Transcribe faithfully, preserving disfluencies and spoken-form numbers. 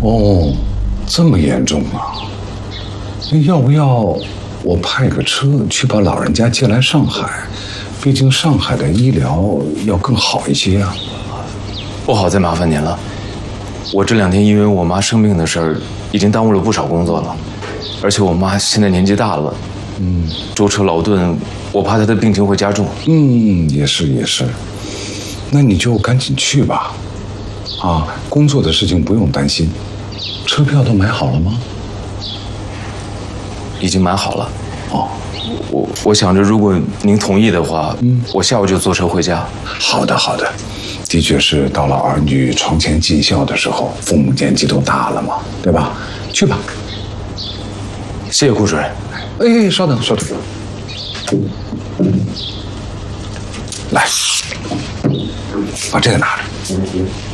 哦，这么严重啊？那要不要我派个车去把老人家接来上海？毕竟上海的医疗要更好一些啊。 不好再麻烦您了。我这两天因为我妈生病的事儿，已经耽误了不少工作了。而且我妈现在年纪大了，嗯，舟车劳顿，我怕她的病情会加重。 嗯，也是也是。那你就赶紧去吧。啊，工作的事情不用担心。车票都买好了吗？ 已经买好了。 哦， 我我想着，如果您同意的话，嗯，我下午就坐车回家。 好的，好的。的确是到了儿女床前尽孝的时候，父母年纪都大了嘛，对吧？去吧。 谢谢顾主任。 哎，稍等，稍等。来，把这个拿着。